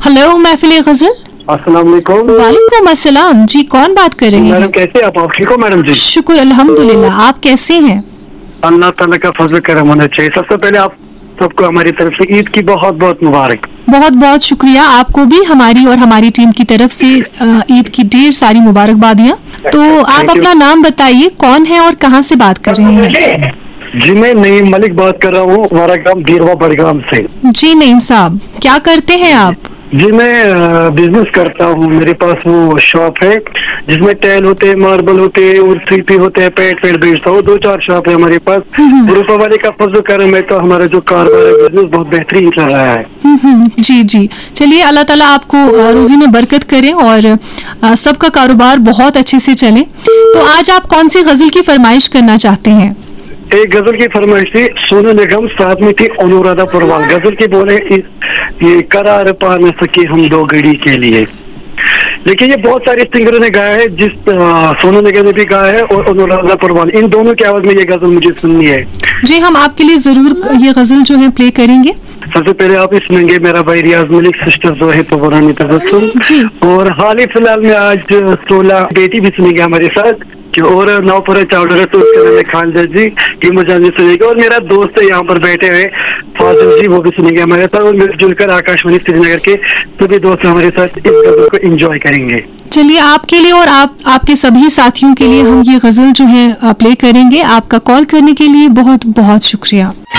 Hello महफिल गजल। अस्सलाम वालेकुम। वालेकुम अस्सलाम जी, कौन बात कर रहे हैं? मैडम कैसे आप ठीक हो मैडम जी? शुक्र अल्हम्दुलिल्लाह, आप कैसे हैं? अल्लाह ताला का फजल करम होना चाहिए। सबसे पहले आप सबको हमारी तरफ से ईद की बहुत बहुत मुबारक। बहुत बहुत शुक्रिया, आपको भी हमारी और हमारी टीम की तरफ से ईद की ढेर सारी मुबारकबादियाँ। तो आप अपना नाम बताइए, कौन है और कहाँ से बात कर रहे हैं? जी मैं नईम मलिक बात कर रहा हूँ, हमारा गाँव बीरवा बड़गाम से। जी नईम साहब, क्या करते हैं आप? जी मैं बिजनेस करता हूँ, मेरे पास वो शॉप है जिसमें टाइल होते हैं, मार्बल होते हैं और 3P होते हैं, पेट बेचता हूँ। 2-4 शॉप है हमारे पास। ऊपर वाले का फजल करम है, तो हमारा जो कारोबार है बिजनेस बहुत बेहतरीन चल रहा है। जी जी, चलिए अल्लाह ताला आपको रोजी में बरकत करे और सबका कारोबार बहुत अच्छे से चले। तो आज आप कौन सी गजल की फरमाइश करना चाहते हैं? एक गजल की फरमाइश थी, सोनू निगम, साथ में थी अनुराधा पौडवाल। गजल की बोले ये करार पा न सके हम दो घड़ी के लिए। देखिए ये बहुत सारे सिंगरों ने गाया है, जिस सोनू निगम ने भी गाया है और अनुराधा पौडवाल, इन दोनों की आवाज में ये गजल मुझे सुननी है। जी हम आपके लिए जरूर ये गजल जो है प्ले करेंगे। सबसे पहले आप सुनेंगे मेरा भाई रियाज मलिक, सिस्टर जो है पुरानी तबस्सुम, और हाल ही फिलहाल में आज 16 बेटी भी सुनेंगे हमारे साथ, और नौपुरा चावड़ा तो उसके नाम खालदा जी, ये मुझे सुनेंगे। और मेरा दोस्त है यहाँ पर बैठे हुए फाजिल जी, वो भी सुनेंगे हमारे साथ। और मिलजुल कर आकाशवाणी श्रीनगर के सभी दोस्त हमारे साथ इस गजल को एंजॉय करेंगे। चलिए आपके लिए और आपके सभी साथियों के लिए हम ये गजल जो है प्ले करेंगे। आपका कॉल करने के लिए बहुत बहुत शुक्रिया।